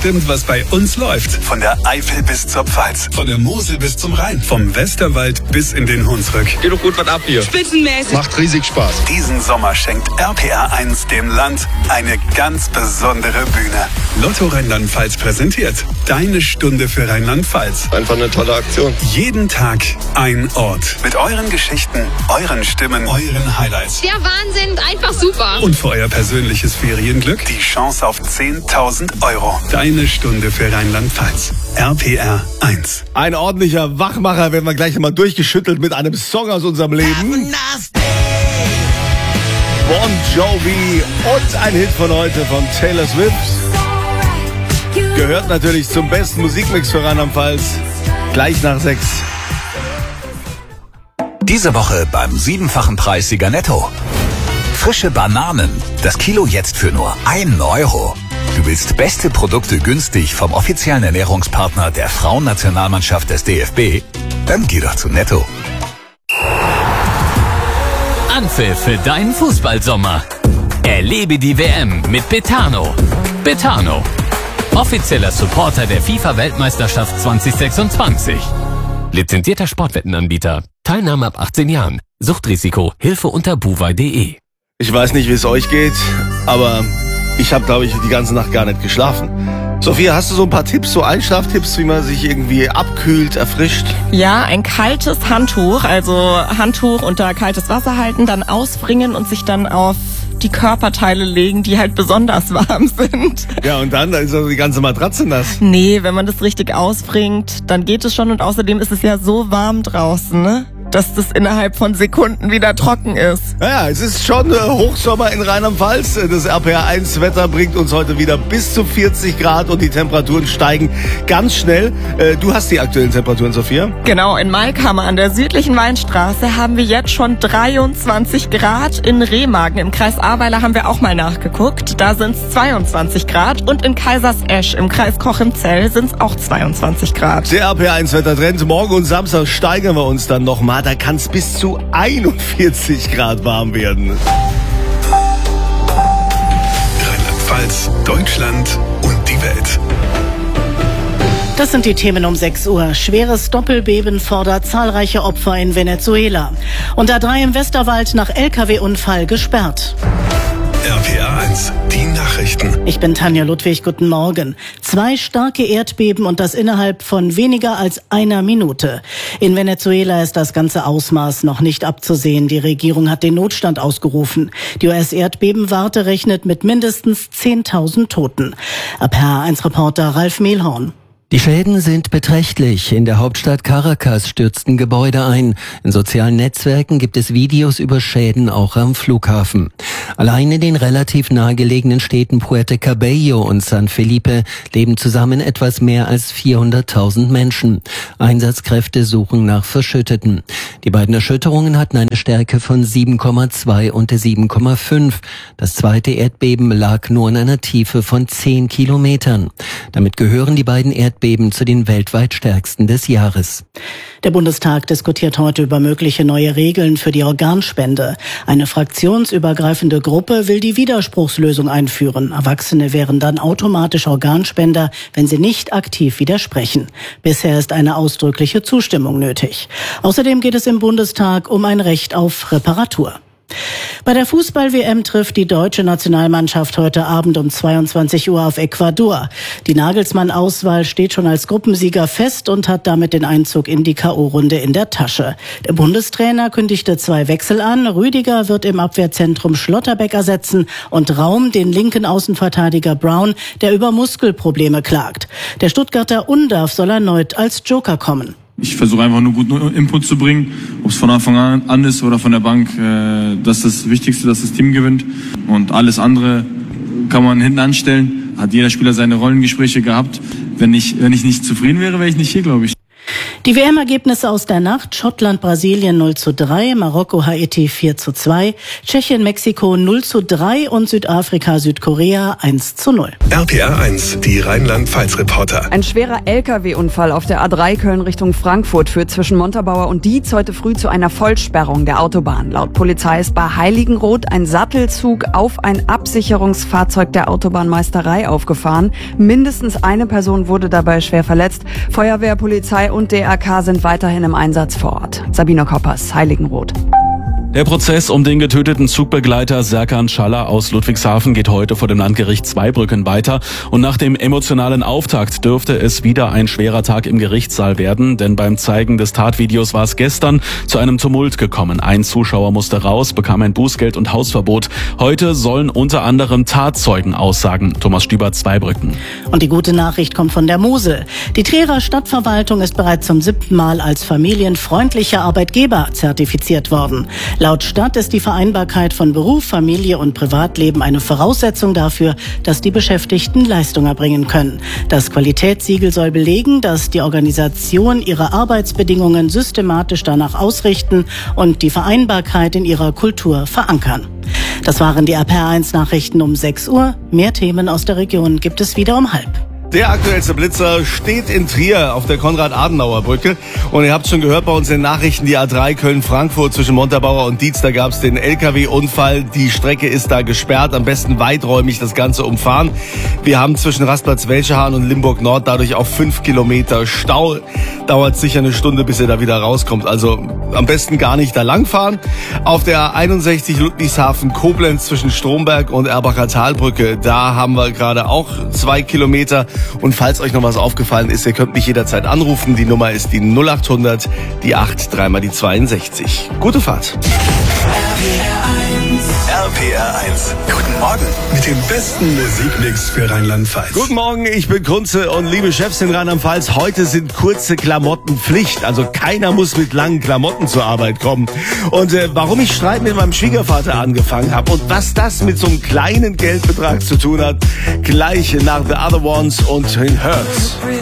bestimmt, was bei uns läuft. Von der Eifel bis zur Pfalz, von der Mosel bis zum Rhein, vom Westerwald bis in den Hunsrück. Geht doch gut was ab hier. Spitzenmäßig. Macht riesig Spaß. Diesen Sommer schenkt RPR 1 dem Land eine ganz besondere Bühne. Lotto Rheinland-Pfalz präsentiert Deine Stunde für Rheinland-Pfalz. Einfach eine tolle Aktion. Jeden Tag ein Ort. Mit euren Geschichten, euren Stimmen, euren Highlights. Der Wahnsinn, einfach super. Und für euer persönliches Ferienglück die Chance auf 10.000 Euro. Deine Stunde für Rheinland-Pfalz. RPR 1. Ein ordentlicher Wachmacher, werden wir gleich mal durchgeschüttelt mit einem Song aus unserem Leben. Bon Jovi und ein Hit von heute von Taylor Swift. Gehört natürlich zum besten Musikmix für Rheinland-Pfalz. Gleich nach 6. Diese Woche beim 7-fachen Preissieger Netto. Frische Bananen. Das Kilo jetzt für nur 1 Euro. Du willst beste Produkte günstig vom offiziellen Ernährungspartner der Frauennationalmannschaft des DFB? Dann geh doch zu Netto. Anpfiff für deinen Fußballsommer. Erlebe die WM mit Betano. Betano. Offizieller Supporter der FIFA-Weltmeisterschaft 2026. Lizenzierter Sportwettenanbieter. Teilnahme ab 18 Jahren. Suchtrisiko. Hilfe unter buwei.de. Ich weiß nicht, wie es euch geht, aber ich habe, glaube ich, die ganze Nacht gar nicht geschlafen. Sophia, hast du so ein paar Tipps, so Einschlaftipps, wie man sich irgendwie abkühlt, erfrischt? Ja, ein kaltes Handtuch, also Handtuch unter kaltes Wasser halten, dann ausbringen und sich dann auf die Körperteile legen, die halt besonders warm sind. Ja, und dann ist also die ganze Matratze nass. Nee, wenn man das richtig ausbringt, dann geht es schon und außerdem ist es ja so warm draußen, ne? Dass das innerhalb von Sekunden wieder trocken ist. Ja, es ist schon Hochsommer in Rheinland-Pfalz. Das RPR1-Wetter bringt uns heute wieder bis zu 40 Grad und die Temperaturen steigen ganz schnell. Du hast die aktuellen Temperaturen, Sophia? Genau, in Maikhammer an der südlichen Weinstraße haben wir jetzt schon 23 Grad. In Remagen im Kreis Ahrweiler haben wir auch mal nachgeguckt. Da sind es 22 Grad. Und in Kaisersesch im Kreis Cochem-Zell sind es auch 22 Grad. Der RPR1-Wettertrend. Morgen und Samstag steigern wir uns dann nochmal. Da kann es bis zu 41 Grad warm werden. Rheinland-Pfalz, Deutschland und die Welt. Das sind die Themen um 6 Uhr. Schweres Doppelbeben fordert zahlreiche Opfer in Venezuela. Und A3 im Westerwald nach LKW-Unfall gesperrt. RPR 1, die Nachrichten. Ich bin Tanja Ludwig, guten Morgen. 2 starke Erdbeben und das innerhalb von weniger als einer Minute. In Venezuela ist das ganze Ausmaß noch nicht abzusehen. Die Regierung hat den Notstand ausgerufen. Die US-Erdbebenwarte rechnet mit mindestens 10.000 Toten. RPR1-Reporter Ralf Mehlhorn. Die Schäden sind beträchtlich. In der Hauptstadt Caracas stürzten Gebäude ein. In sozialen Netzwerken gibt es Videos über Schäden auch am Flughafen. Allein in den relativ nahegelegenen Städten Puerto Cabello und San Felipe leben zusammen etwas mehr als 400.000 Menschen. Einsatzkräfte suchen nach Verschütteten. Die beiden Erschütterungen hatten eine Stärke von 7,2 und 7,5. Das zweite Erdbeben lag nur in einer Tiefe von 10 Kilometern. Damit gehören die beiden Erdbeben zu den weltweit stärksten des Jahres. Der Bundestag diskutiert heute über mögliche neue Regeln für die Organspende. Eine fraktionsübergreifende Gruppe will die Widerspruchslösung einführen. Erwachsene wären dann automatisch Organspender, wenn sie nicht aktiv widersprechen. Bisher ist eine ausdrückliche Zustimmung nötig. Außerdem geht es im Bundestag um ein Recht auf Reparatur. Bei der Fußball-WM trifft die deutsche Nationalmannschaft heute Abend um 22 Uhr auf Ecuador. Die Nagelsmann-Auswahl steht schon als Gruppensieger fest und hat damit den Einzug in die K.O.-Runde in der Tasche. Der Bundestrainer kündigte 2 Wechsel an. Rüdiger wird im Abwehrzentrum Schlotterbeck ersetzen und Raum den linken Außenverteidiger Brown, der über Muskelprobleme klagt. Der Stuttgarter Undav soll erneut als Joker kommen. Ich versuche einfach nur guten Input zu bringen, ob es von Anfang an ist oder von der Bank. Das ist das Wichtigste, dass das Team gewinnt. Und alles andere kann man hinten anstellen. Hat jeder Spieler seine Rollengespräche gehabt. Wenn ich nicht zufrieden wäre, wäre ich nicht hier, glaube ich. Die WM-Ergebnisse aus der Nacht: Schottland, Brasilien 0:3, Marokko, Haiti 4:2, Tschechien, Mexiko 0:3 und Südafrika, Südkorea 1:0. RPR 1, die Rheinland-Pfalz-Reporter. Ein schwerer LKW-Unfall auf der A3 Köln Richtung Frankfurt führt zwischen Montabaur und Dietz heute früh zu einer Vollsperrung der Autobahn. Laut Polizei ist bei Heiligenroth ein Sattelzug auf ein Absicherungsfahrzeug der Autobahnmeisterei aufgefahren. Mindestens eine Person wurde dabei schwer verletzt. Feuerwehr, Polizei und DRK sind weiterhin im Einsatz vor Ort. Sabine Koppers, Heiligenroth. Der Prozess um den getöteten Zugbegleiter Serkan Schaller aus Ludwigshafen geht heute vor dem Landgericht Zweibrücken weiter. Und nach dem emotionalen Auftakt dürfte es wieder ein schwerer Tag im Gerichtssaal werden, denn beim Zeigen des Tatvideos war es gestern zu einem Tumult gekommen. Ein Zuschauer musste raus, bekam ein Bußgeld und Hausverbot. Heute sollen unter anderem Tatzeugen aussagen. Thomas Stüber, Zweibrücken. Und die gute Nachricht kommt von der Mosel. Die Trierer Stadtverwaltung ist bereits zum 7. Mal als familienfreundlicher Arbeitgeber zertifiziert worden. Laut Stadt ist die Vereinbarkeit von Beruf, Familie und Privatleben eine Voraussetzung dafür, dass die Beschäftigten Leistung erbringen können. Das Qualitätssiegel soll belegen, dass die Organisation ihre Arbeitsbedingungen systematisch danach ausrichten und die Vereinbarkeit in ihrer Kultur verankern. Das waren die RPR1 Nachrichten um 6 Uhr. Mehr Themen aus der Region gibt es wieder um 12:30. Der aktuellste Blitzer steht in Trier auf der Konrad-Adenauer-Brücke. Und ihr habt schon gehört bei uns in den Nachrichten, die A3 Köln-Frankfurt zwischen Montabaur und Dietz, da gab es den LKW-Unfall. Die Strecke ist da gesperrt, am besten weiträumig das Ganze umfahren. Wir haben zwischen Rastplatz Welschehahn und Limburg-Nord dadurch auch 5 Kilometer Stau. Dauert sicher eine Stunde, bis ihr da wieder rauskommt. Also am besten gar nicht da langfahren. Auf der 61 Ludwigshafen-Koblenz zwischen Stromberg und Erbacher Talbrücke, da haben wir gerade auch 2 Kilometer. Und falls euch noch was aufgefallen ist, ihr könnt mich jederzeit anrufen. Die Nummer ist die 0800, die 8, 3 mal die 62. Gute Fahrt. RPR 1. Guten Morgen mit dem besten Musikmix für Rheinland-Pfalz. Guten Morgen, ich bin Kunze und liebe Chefs in Rheinland-Pfalz, heute sind kurze Klamotten Pflicht. Also keiner muss mit langen Klamotten zur Arbeit kommen. Und warum ich Streit mit meinem Schwiegervater angefangen habe und was das mit so einem kleinen Geldbetrag zu tun hat, gleich nach The Other Ones und in Hurts.